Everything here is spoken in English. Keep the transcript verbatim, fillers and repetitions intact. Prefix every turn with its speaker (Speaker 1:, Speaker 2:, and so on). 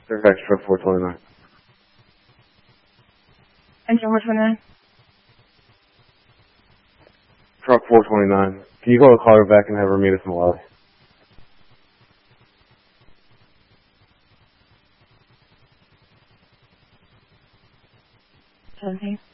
Speaker 1: Fairfax truck four twenty-nine.
Speaker 2: Engine four twenty-nine.
Speaker 1: Truck four twenty-nine. Can you call the caller back and have her meet us in the lobby?
Speaker 2: seventeen.